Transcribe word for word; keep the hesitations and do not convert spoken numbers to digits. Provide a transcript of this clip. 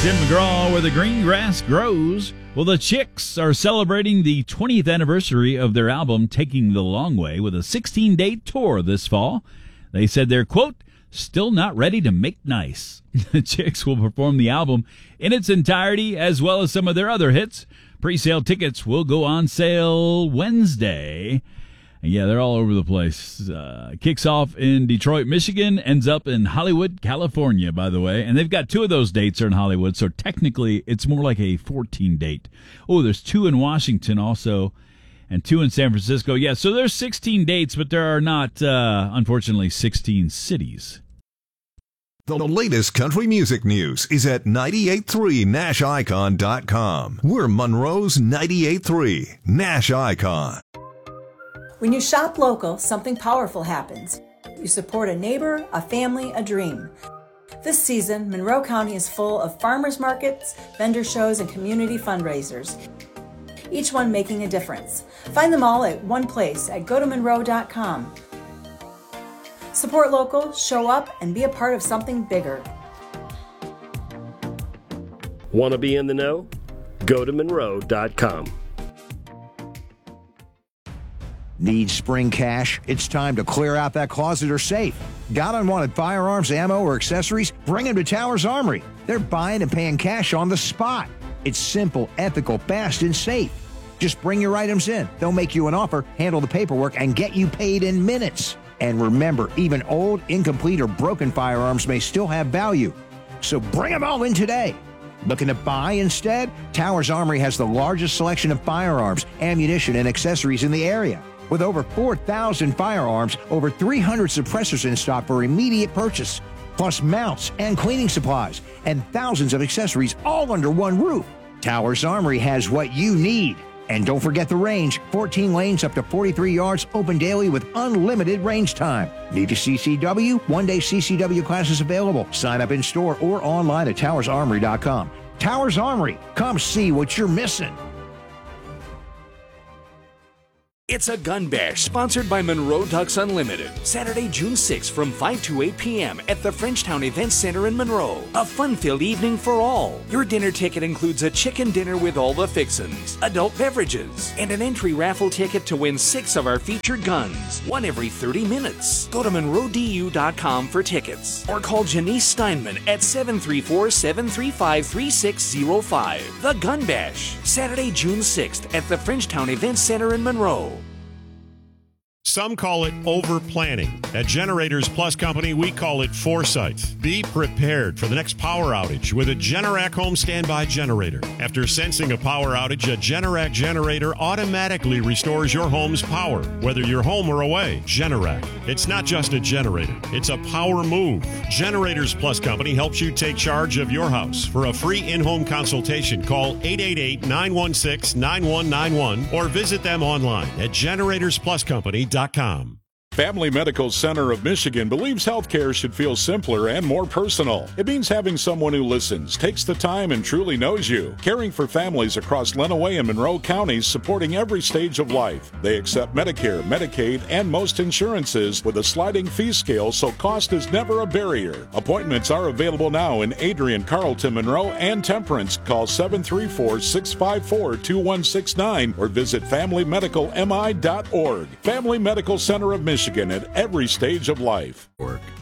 Tim McGraw, where the green grass grows. Well, the Chicks are celebrating the twentieth anniversary of their album, Taking the Long Way, with a sixteen-date tour this fall. They said they're, quote, still not ready to make nice. The Chicks will perform the album in its entirety, as well as some of their other hits. Pre-sale tickets will go on sale Wednesday. And yeah, they're all over the place. Uh, kicks off in Detroit, Michigan, ends up in Hollywood, California, by the way. And they've got two of those dates are in Hollywood, so technically it's more like a fourteen date. Oh, there's two in Washington also, and two in San Francisco. Yeah, so there's sixteen dates, but there are not, uh, unfortunately, sixteen cities. The latest country music news is at nine eight three Nash Icon dot com. We're Monroe's nine eight three Nash Icon. When you shop local, something powerful happens. You support a neighbor, a family, a dream. This season, Monroe County is full of farmers markets, vendor shows, and community fundraisers, each one making a difference. Find them all at one place at go to monroe dot com. Support local, show up, and be a part of something bigger. Want to be in the know? go to monroe dot com. Need spring cash? It's time to clear out that closet or safe. Got unwanted firearms, ammo, or accessories? Bring them to Towers Armory. They're buying and paying cash on the spot. It's simple, ethical, fast, and safe. Just bring your items in. They'll make you an offer, handle the paperwork, and get you paid in minutes. And remember, even old, incomplete, or broken firearms may still have value. So bring them all in today. Looking to buy instead? Towers Armory has the largest selection of firearms, ammunition, and accessories in the area. With over four thousand firearms, over three hundred suppressors in stock for immediate purchase, plus mounts and cleaning supplies, and thousands of accessories all under one roof. Towers Armory has what you need. And don't forget the range, fourteen lanes up to forty-three yards, open daily with unlimited range time. Need a C C W? One-day C C W classes available. Sign up in store or online at towers armory dot com. Towers Armory, come see what you're missing. It's a gun bash sponsored by Monroe Ducks Unlimited. Saturday, June sixth from five to eight p.m. at the Frenchtown Event Center in Monroe. A fun-filled evening for all. Your dinner ticket includes a chicken dinner with all the fixins, adult beverages, and an entry raffle ticket to win six of our featured guns, one every thirty minutes. Go to monroe d u dot com for tickets or call Janice Steinman at seven three four, seven three five, three six zero five. The Gun Bash, Saturday, June sixth at the Frenchtown Event Center in Monroe. Some call it over-planning. At Generators Plus Company, we call it foresight. Be prepared for the next power outage with a Generac home standby generator. After sensing a power outage, a Generac generator automatically restores your home's power, whether you're home or away. Generac. It's not just a generator. It's a power move. Generators Plus Company helps you take charge of your house. For a free in-home consultation, call eight eight eight, nine one six, nine one nine one or visit them online at generators plus company dot com. Family Medical Center of Michigan believes healthcare should feel simpler and more personal. It means having someone who listens, takes the time, and truly knows you. Caring for families across Lenawee and Monroe counties, supporting every stage of life. They accept Medicare, Medicaid, and most insurances with a sliding fee scale, so cost is never a barrier. Appointments are available now in Adrian, Carlton, Monroe, and Temperance. Call seven three four, six five four, two one six nine or visit family medical m i dot org. Family Medical Center of Michigan. At every stage of life. Work.